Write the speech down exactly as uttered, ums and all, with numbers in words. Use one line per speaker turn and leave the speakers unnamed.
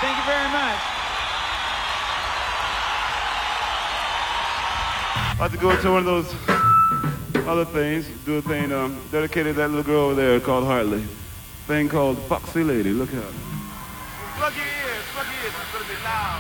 Thank you very much.
About to go to one of those other things, do a thing um, dedicated to that little girl over there called Hartley. Thing called Foxy Lady. Look out. Plug your ears, plug your ears. It's gonna be loud.